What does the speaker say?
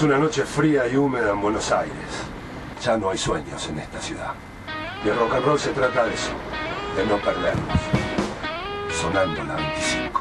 Es una noche fría y húmeda en Buenos Aires. Ya no hay sueños en esta ciudad. Y el rock and roll se trata de eso, de no perdernos. Sonando la 25.